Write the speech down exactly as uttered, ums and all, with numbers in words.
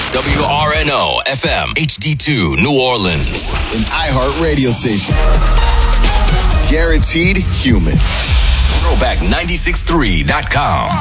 W R N O F M H D two New Orleans. An iHeart radio station. Guaranteed human. Throwback nine six three dot com.